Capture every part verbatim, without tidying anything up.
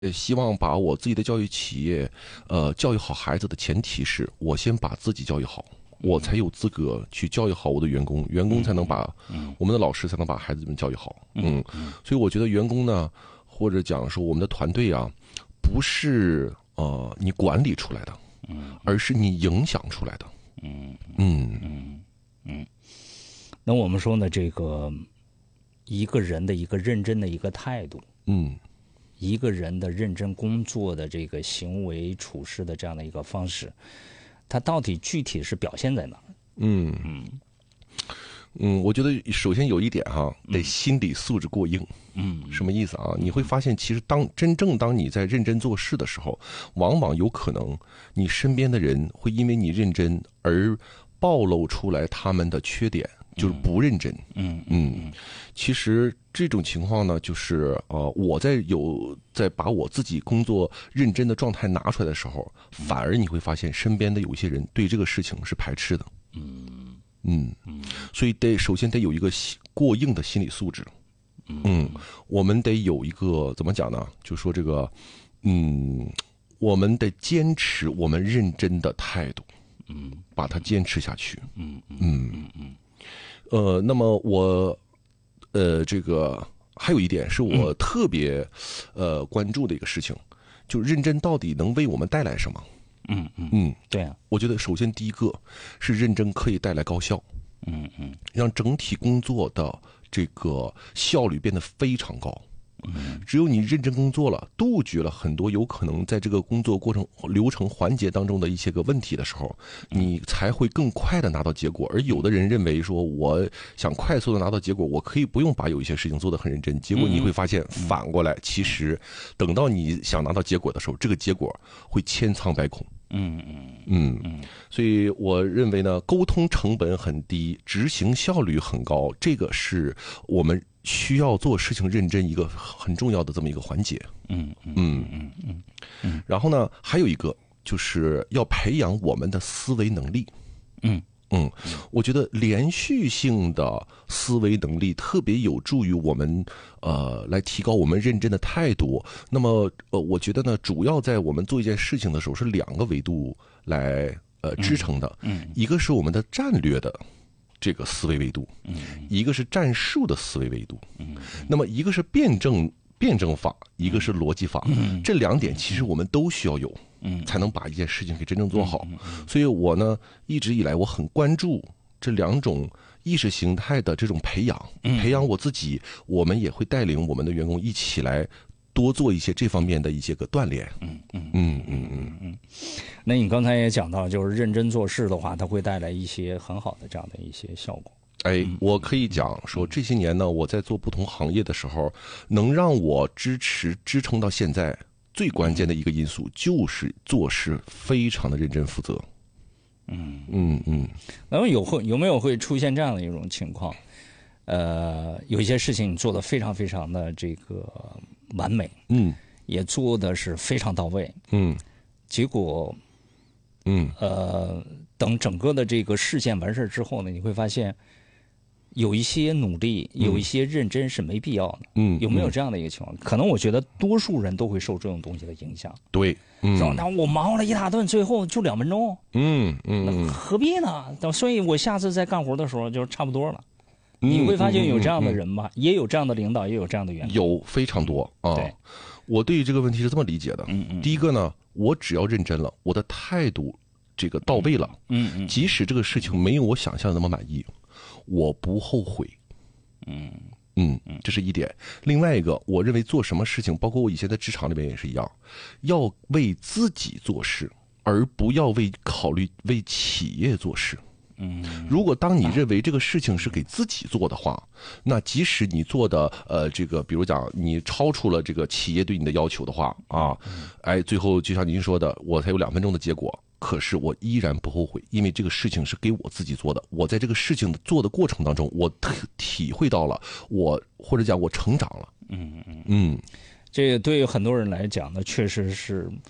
呃，希望把我自己的教育企业，呃，教育好孩子的前提是我先把自己教育好，我才有资格去教育好我的员工，员工才能把我们的老师才能把孩子们教育好。嗯，所以我觉得员工呢，或者讲说我们的团队啊，不是呃你管理出来的，而是你影响出来的。嗯嗯嗯嗯。那我们说呢，这个一个人的一个认真的一个态度，嗯。一个人的认真工作的这个行为处事的这样的一个方式，它到底具体是表现在哪儿？ 嗯嗯嗯，我觉得首先有一点哈，得心理素质过硬。嗯，什么意思啊？你会发现，其实当真正当你在认真做事的时候，往往有可能你身边的人会因为你认真而暴露出来他们的缺点。就是不认真，嗯嗯，其实这种情况呢，就是呃，我在有在把我自己工作认真的状态拿出来的时候，反而你会发现身边的有些人对这个事情是排斥的，嗯嗯嗯，所以得首先得有一个过硬的心理素质，嗯，我们得有一个怎么讲呢？就说这个，嗯，我们得坚持我们认真的态度，嗯，把它坚持下去，嗯嗯嗯嗯。呃，那么我，呃，这个还有一点是我特别，呃，关注的一个事情，就认真到底能为我们带来什么？ 嗯嗯嗯，对啊， 我觉得首先第一个是认真可以带来高效，嗯嗯，让整体工作的这个效率变得非常高。只有你认真工作了，杜绝了很多有可能在这个工作过程流程环节当中的一些个问题的时候，你才会更快的拿到结果。而有的人认为说，我想快速的拿到结果，我可以不用把有一些事情做得很认真。结果你会发现，反过来，其实等到你想拿到结果的时候，这个结果会千疮百孔。嗯嗯嗯，所以我认为呢，沟通成本很低，执行效率很高，这个是我们需要做事情认真一个很重要的这么一个环节。嗯嗯嗯嗯嗯。然后呢，还有一个就是要培养我们的思维能力。嗯嗯，我觉得连续性的思维能力特别有助于我们呃来提高我们认真的态度。那么呃，我觉得呢，主要在我们做一件事情的时候是两个维度来呃支撑的。嗯，一个是我们的战略的这个思维维度，嗯，一个是战术的思维维度。嗯，那么一个是辩证辩证法，一个是逻辑法。嗯，这两点其实我们都需要有。嗯，才能把一件事情给真正做好。所以我呢，一直以来我很关注这两种意识形态的这种培养，培养我自己，我们也会带领我们的员工一起来多做一些这方面的一些个锻炼。嗯嗯嗯嗯嗯嗯。 那你刚才也讲到，就是认真做事的话，它会带来一些很好的这样的一些效果。 哎，我可以讲说，这些年呢，我在做不同行业的时候，能让我支持支撑到现在。最关键的一个因素就是做事非常的认真负责。嗯嗯嗯。 那么有会有没有会出现这样的一种情况？呃，有一些事情你做的非常非常的这个完美，嗯，也做的是非常到位，嗯，结果，嗯呃，等整个的这个事件完事之后呢，你会发现。有一些努力，有一些认真是没必要的。嗯，有没有这样的一个情况？可能我觉得多数人都会受这种东西的影响。 对， 嗯，那我忙了一大顿，最后就两分钟。嗯嗯，何必呢？所以我下次再干活的时候就差不多了。你会发现有这样的人吧？也有这样的领导，也有这样的员工。 有非常多啊。对，我对于这个问题是这么理解的。嗯嗯。第一个呢，我只要认真了，我的态度这个到位了。嗯嗯。即使这个事情没有我想象的那么满意。我不后悔，嗯嗯，这是一点。另外一个，我认为做什么事情，包括我以前在职场里面也是一样，要为自己做事，而不要为考虑为企业做事。嗯，如果当你认为这个事情是给自己做的话，那即使你做的呃这个，比如讲你超出了这个企业对你的要求的话啊，哎，最后就像您说的，我才有两分钟的结果。可是我依然不后悔，因为这个事情是给我自己做的。我在这个事情做的过程当中，我体会到了，我或者讲我成长了。嗯嗯嗯， 这个对于很多人来讲呢，确实是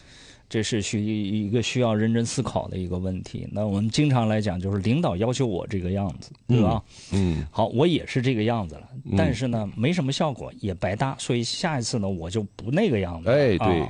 这是需一个需要认真思考的一个问题。那我们经常来讲，就是领导要求我这个样子，对吧？ 嗯，嗯好，我也是这个样子了，但是呢，没什么效果，也白搭，所以下一次呢，我就不那个样子了。 哎，对。 啊